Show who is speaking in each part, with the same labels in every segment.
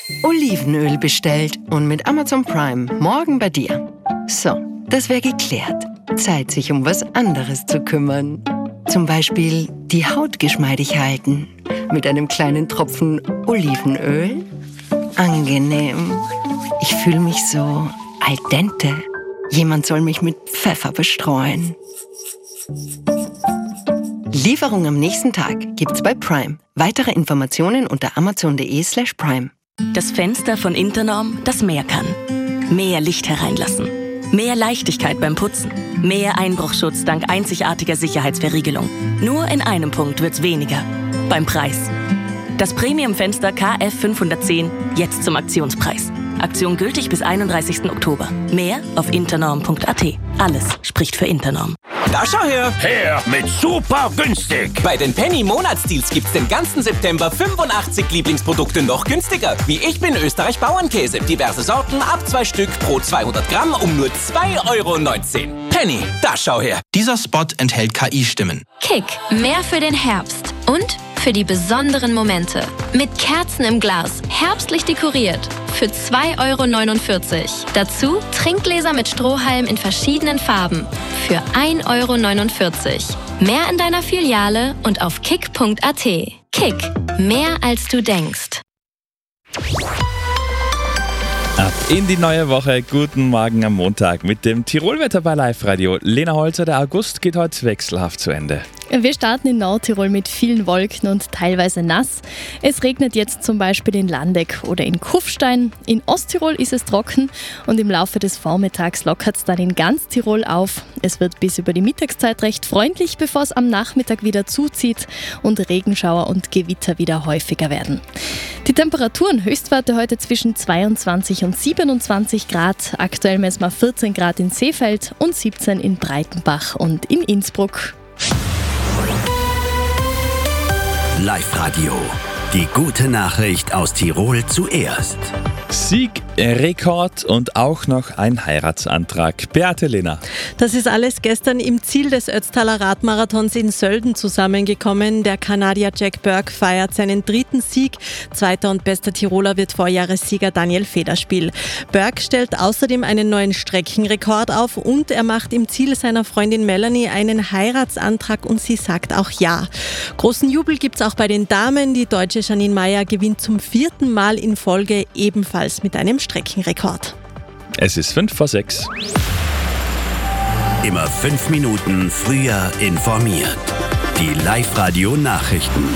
Speaker 1: Olivenöl bestellt und mit Amazon Prime morgen bei dir. So, das wäre geklärt. Zeit, sich um was anderes zu kümmern. Zum Beispiel die Haut geschmeidig halten. Mit einem kleinen Tropfen Olivenöl. Angenehm. Ich fühle mich so al dente. Jemand soll mich mit Pfeffer bestreuen. Lieferung am nächsten Tag gibt's bei Prime. Weitere Informationen unter amazon.de/prime.
Speaker 2: Das Fenster von Internorm, das mehr kann. Mehr Licht hereinlassen. Mehr Leichtigkeit beim Putzen. Mehr Einbruchschutz dank einzigartiger Sicherheitsverriegelung. Nur in einem Punkt wird's weniger. Beim Preis. Das Premium-Fenster KF 510 jetzt zum Aktionspreis. Aktion gültig bis 31. Oktober. Mehr auf internorm.at. Alles spricht für Internorm.
Speaker 3: Da schau her!
Speaker 4: Her mit super günstig!
Speaker 3: Bei den Penny-Monatsdeals gibt's den ganzen September 85 Lieblingsprodukte noch günstiger. Wie Ich bin Österreich Bauernkäse. Diverse Sorten ab 2 Stück pro 200 Gramm um nur 2,19 €. Penny, da schau her!
Speaker 5: Dieser Spot enthält KI-Stimmen.
Speaker 6: Kick, mehr für den Herbst und für die besonderen Momente. Mit Kerzen im Glas, herbstlich dekoriert. Für 2,49 €. Dazu Trinkgläser mit Strohhalm in verschiedenen Farben. Für 1,49 €. Mehr in deiner Filiale und auf kick.at. Kick, mehr als du denkst.
Speaker 7: Ab in die neue Woche. Guten Morgen am Montag mit dem Tirolwetter bei Live Radio. Lena Holzer, der August geht heute wechselhaft zu Ende.
Speaker 8: Wir starten in Nordtirol mit vielen Wolken und teilweise nass. Es regnet jetzt zum Beispiel in Landeck oder in Kufstein. In Osttirol ist es trocken und im Laufe des Vormittags lockert es dann in ganz Tirol auf. Es wird bis über die Mittagszeit recht freundlich, bevor es am Nachmittag wieder zuzieht und Regenschauer und Gewitter wieder häufiger werden. Die Temperaturen, Höchstwerte heute zwischen 22 und 27 Grad. Aktuell messen wir 14 Grad in Seefeld und 17 in Breitenbach und in Innsbruck.
Speaker 9: Live-Radio. Die gute Nachricht aus Tirol zuerst.
Speaker 7: Sieg, Rekord und auch noch ein Heiratsantrag. Beate Lena.
Speaker 10: Das ist alles gestern im Ziel des Ötztaler Radmarathons in Sölden zusammengekommen. Der Kanadier Jack Burke feiert seinen 3. Sieg. Zweiter und bester Tiroler wird Vorjahressieger Daniel Federspiel. Burke stellt außerdem einen neuen Streckenrekord auf und er macht im Ziel seiner Freundin Melanie einen Heiratsantrag und sie sagt auch ja. Großen Jubel gibt's auch bei den Damen. Die deutsche Janine Meyer gewinnt zum 4. Mal in Folge ebenfalls mit einem Streckenrekord.
Speaker 7: Es ist 5:06.
Speaker 9: Immer 5 Minuten früher informiert. Die Live-Radio-Nachrichten.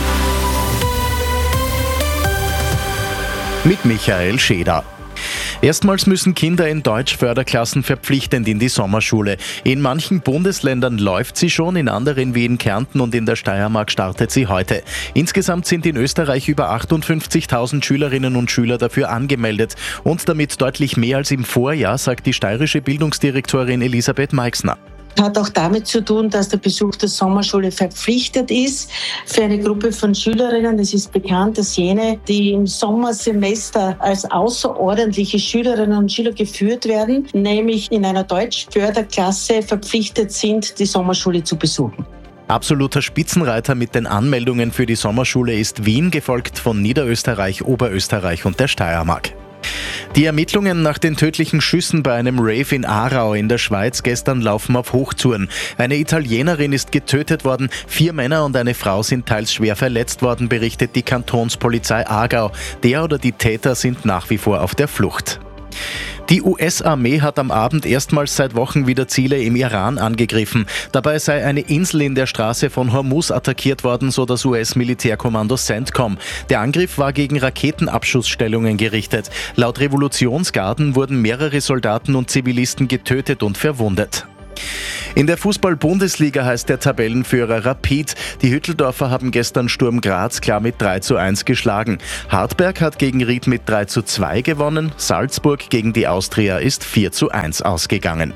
Speaker 11: Mit Michael Scheder. Erstmals müssen Kinder in Deutsch-Förderklassen verpflichtend in die Sommerschule. In manchen Bundesländern läuft sie schon, in anderen wie in Kärnten und in der Steiermark startet sie heute. Insgesamt sind in Österreich über 58.000 Schülerinnen und Schüler dafür angemeldet und damit deutlich mehr als im Vorjahr, sagt die steirische Bildungsdirektorin Elisabeth Meixner.
Speaker 12: Hat auch damit zu tun, dass der Besuch der Sommerschule verpflichtet ist für eine Gruppe von Schülerinnen. Es ist bekannt, dass jene, die im Sommersemester als außerordentliche Schülerinnen und Schüler geführt werden, nämlich in einer Deutsch-Förderklasse verpflichtet sind, die Sommerschule zu besuchen.
Speaker 11: Absoluter Spitzenreiter mit den Anmeldungen für die Sommerschule ist Wien, gefolgt von Niederösterreich, Oberösterreich und der Steiermark. Die Ermittlungen nach den tödlichen Schüssen bei einem Rave in Aarau in der Schweiz gestern laufen auf Hochtouren. Eine Italienerin ist getötet worden, 4 Männer und eine Frau sind teils schwer verletzt worden, berichtet die Kantonspolizei Aargau. Der oder die Täter sind nach wie vor auf der Flucht. Die US-Armee hat am Abend erstmals seit Wochen wieder Ziele im Iran angegriffen. Dabei sei eine Insel in der Straße von Hormuz attackiert worden, so das US-Militärkommando CENTCOM. Der Angriff war gegen Raketenabschussstellungen gerichtet. Laut Revolutionsgarden wurden mehrere Soldaten und Zivilisten getötet und verwundet. In der Fußball-Bundesliga heißt der Tabellenführer Rapid. Die Hütteldorfer haben gestern Sturm Graz klar mit 3:1 geschlagen. Hartberg hat gegen Ried mit 3:2 gewonnen. Salzburg gegen die Austria ist 4:1 ausgegangen.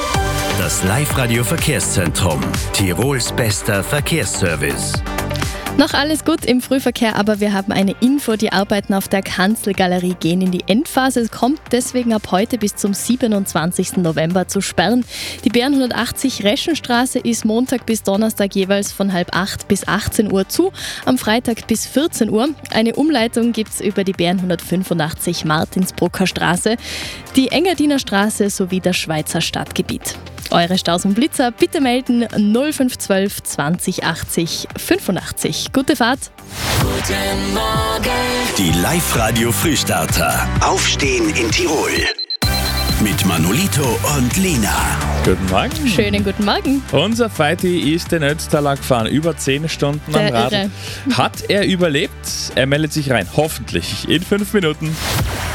Speaker 9: Das Live-Radio-Verkehrszentrum. Tirols bester Verkehrsservice.
Speaker 8: Noch alles gut im Frühverkehr, aber wir haben eine Info. Die Arbeiten auf der Kanzelgalerie gehen in die Endphase. Es kommt deswegen ab heute bis zum 27. November zu Sperren. Die BR 180 Reschenstraße ist Montag bis Donnerstag jeweils von 7:30 bis 18 Uhr zu, am Freitag bis 14 Uhr. Eine Umleitung gibt es über die BR 185 Martinsbrucker Straße, die Engadiner Straße sowie das Schweizer Stadtgebiet. Eure Staus und Blitzer bitte melden 0512 20 80 85. Gute Fahrt!
Speaker 9: Guten Morgen! Die Live-Radio Frühstarter. Aufstehen in Tirol. Mit Manolito und Lena.
Speaker 7: Guten Morgen.
Speaker 8: Schönen guten Morgen.
Speaker 7: Unser Feiti ist den Ötztaler gefahren, über 10 Stunden am Rad.
Speaker 8: Irre.
Speaker 7: Hat er überlebt? Er meldet sich rein, hoffentlich in 5 Minuten.